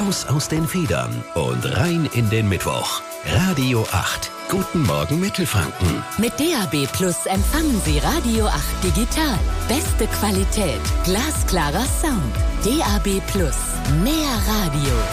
Raus aus den Federn und rein in den Mittwoch. Radio 8. Guten Morgen Mittelfranken. Mit DAB Plus empfangen Sie Radio 8 digital. Beste Qualität, glasklarer Sound. DAB Plus. Mehr Radio.